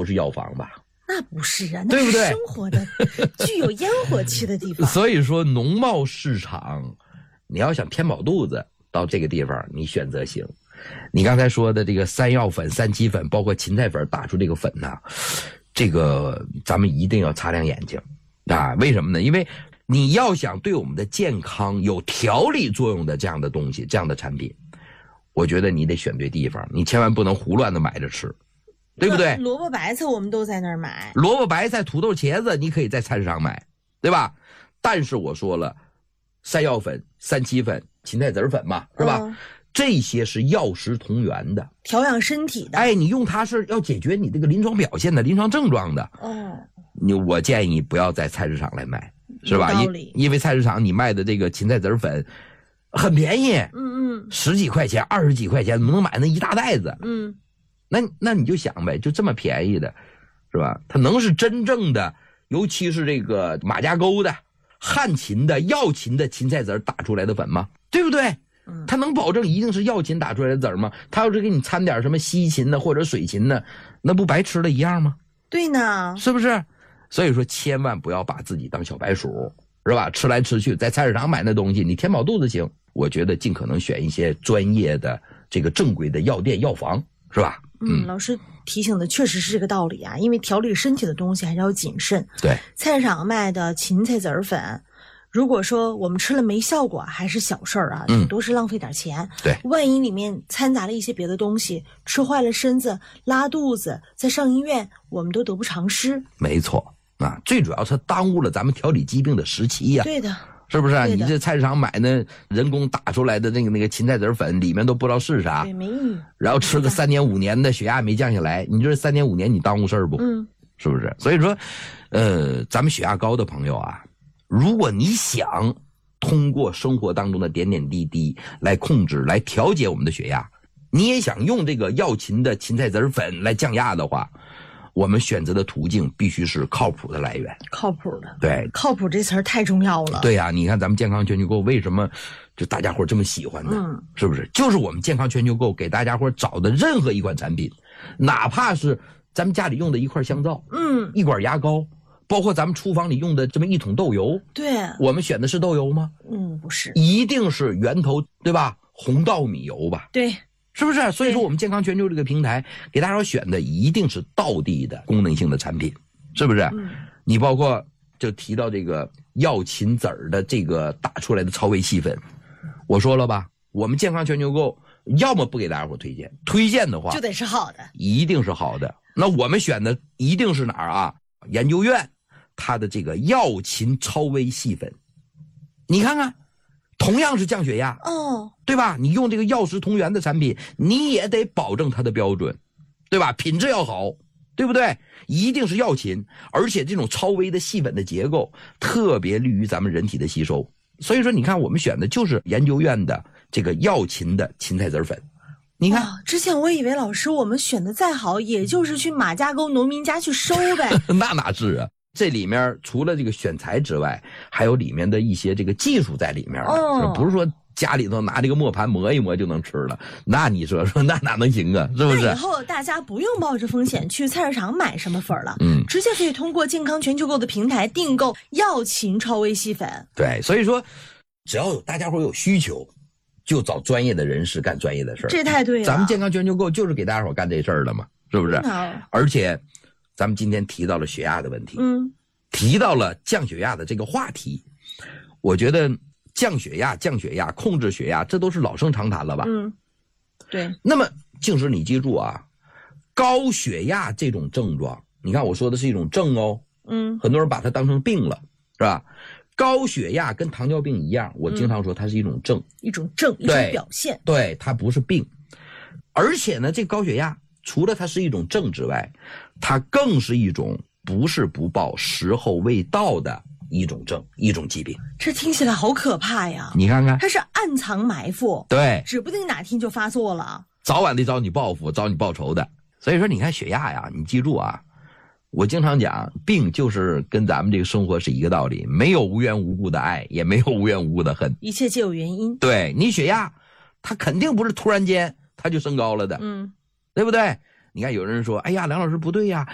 不是药房吧？ 那不是啊，那对不对？ 是生活的具有烟火气的地方。 所以说农贸市场，你要想填饱肚子，到这个地方你选择行。你刚才说的这个山药粉、三七粉，包括芹菜粉打出这个粉呢，这个咱们一定要擦亮眼睛啊！为什么呢？因为你要想对我们的健康有调理作用的这样的东西、这样的产品，我觉得你得选对地方，你千万不能胡乱的买着吃，对不对？ 萝卜白菜我们都在那儿买， 萝卜白菜、土豆、茄子你可以在菜市场买，对吧？但是我说了，山药粉、三七粉、芹菜籽粉嘛，是吧？这些是药食同源的， 调养身体的。 哎，你用它是要解决你这个临床表现的、临床症状的。我建议不要在菜市场来买，是吧？因为菜市场你卖的这个芹菜籽粉很便宜，10几块钱、20几块钱，能买那一大袋子。那你就想呗，就这么便宜的，是吧？它能是真正的，尤其是这个马家沟的、汉芹的、药芹的芹菜籽打出来的粉吗？对不对？它能保证一定是药芹打出来的籽吗？它要是给你掺点什么西芹的或者水芹的，那不白吃了一样吗？ 对呢， 是不是？所以说千万不要把自己当小白鼠，是吧？吃来吃去，在菜市场买那东西，你填饱肚子行。我觉得尽可能选一些专业的这个正规的药店、药房，是吧？ 老师提醒的确实是这个道理啊，因为调理身体的东西还是要谨慎。 对， 菜市场卖的芹菜籽粉，如果说我们吃了没效果，还是小事儿啊，顶多是浪费点钱。 对， 万一里面掺杂了一些别的东西，吃坏了身子，拉肚子，再上医院，我们都得不偿失。 没错啊，最主要是耽误了咱们调理疾病的时期呀。 对的。 是不是啊？你这菜市场买那人工打出来的那个芹菜籽粉，里面都不知道是啥， 对，没意义。 然后吃个3年5年的，血压没降下来，你这3年5年你耽误事儿不？是不是？所以说，咱们血压高的朋友啊，如果你想通过生活当中的点点滴滴来控制、来调节我们的血压，你也想用这个药芹的芹菜籽粉来降压的话，我们选择的途径必须是靠谱的来源。 靠谱的。 对， 靠谱这词儿太重要了。 对呀，你看咱们健康全球购为什么就大家伙这么喜欢呢？是不是？就是我们健康全球购给大家伙找的任何一款产品，哪怕是咱们家里用的一块香皂，一管牙膏，包括咱们厨房里用的这么一桶豆油， 对， 我们选的是豆油吗？ 不是， 一定是源头，对吧？红稻米油吧？ 对。 是不是？所以说我们健康全球这个平台给大家选的一定是道地的功能性的产品，是不是？你包括就提到这个药芹籽的这个打出来的超微细粉，我说了吧，我们健康全球购要么不给大家伙推荐，推荐的话就得是好的， 一定是好的。那我们选的一定是哪儿啊？研究院它的这个药芹超微细粉，你看看。同样是降血压，对吧？你用这个药食同源的产品，你也得保证它的标准，对吧？品质要好，对不对？一定是药芹，而且这种超微的细粉的结构特别利于咱们人体的吸收。所以说，你看我们选的就是研究院的这个药芹的芹菜籽粉。你看， 之前我以为老师我们选的再好，也就是去马家沟农民家去收呗。 那哪是啊？这里面除了这个选材之外，还有里面的一些这个技术在里面的，不是说家里头拿这个磨盘磨一磨就能吃了。那你说那哪能行啊？是不是？ 那以后大家不用冒着风险去菜市场买什么粉了，直接可以通过健康全球购的平台订购药芹超微细粉。 对，所以说只要有大家伙有需求，就找专业的人士干专业的事儿。 这太对了， 咱们健康全球购就是给大家伙干这事儿的嘛，是不是？而且咱们今天提到了血压的问题，提到了降血压的这个话题，我觉得降血压、控制血压，这都是老生常谈了吧？ 对。 那么静时你记住啊，高血压这种症状，你看我说的是一种症哦，很多人把它当成病了，是吧？高血压跟糖尿病一样，我经常说它是一种症， 一种表现， 对，它不是病。而且呢，这高血压除了它是一种症之外，它更是一种不是不报时候未到的一种症，一种疾病。 这听起来好可怕呀！ 你看看， 它是暗藏埋伏， 对， 指不定哪天就发作了， 早晚得找你报复，找你报仇的。所以说你看血压呀，你记住啊，我经常讲，病就是跟咱们这个生活是一个道理，没有无缘无故的爱，也没有无缘无故的恨， 一切皆有原因。 对，你血压它肯定不是突然间它就升高了的，对不对？你看有人说，哎呀，梁老师不对呀，